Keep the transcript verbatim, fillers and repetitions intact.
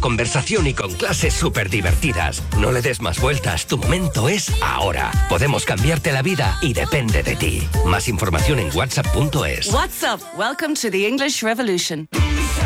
conversación y con clases súper divertidas. No le des más vueltas, tu momento es ahora. Podemos cambiarte la vida y depende de ti. Más información en whatsapp punto es. WhatsApp, welcome to the English Revolution.